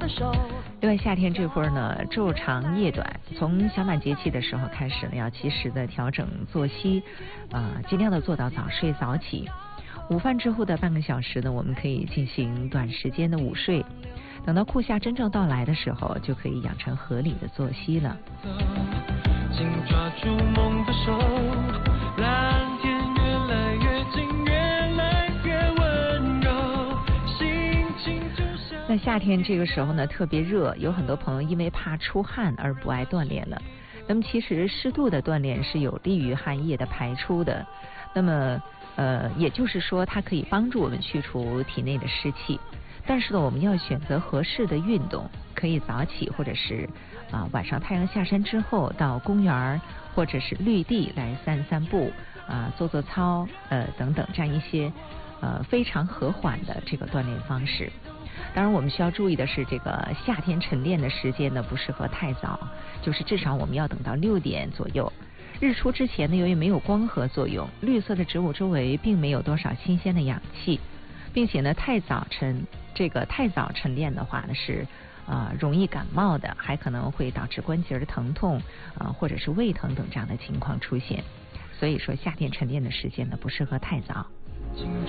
另外，夏天这会儿呢，昼长夜短，从小满节气的时候开始呢，要及时的调整作息，尽量的做到早睡早起。午饭之后的半个小时呢，我们可以进行短时间的午睡。等到酷夏真正到来的时候，就可以养成合理的作息了。请抓住梦的手，蓝天越来越近，越来越温柔，心情就像。那夏天这个时候呢，特别热，有很多朋友因为怕出汗而不爱锻炼了。那么其实适度的锻炼是有利于汗液的排出的。那么也就是说，它可以帮助我们去除体内的湿气。但是呢，我们要选择合适的运动，可以早起，或者是晚上太阳下山之后到公园或者是绿地来散散步做做操等等，这样一些非常和缓的这个锻炼方式。当然我们需要注意的是，这个夏天晨练的时间呢不适合太早，就是至少我们要等到6点左右。日出之前呢，由于没有光合作用，绿色的植物周围并没有多少新鲜的氧气，并且呢太早晨练的话呢是容易感冒的，还可能会导致关节的疼痛或者是胃疼等这样的情况出现。所以说夏天晨练的时间呢不适合太早。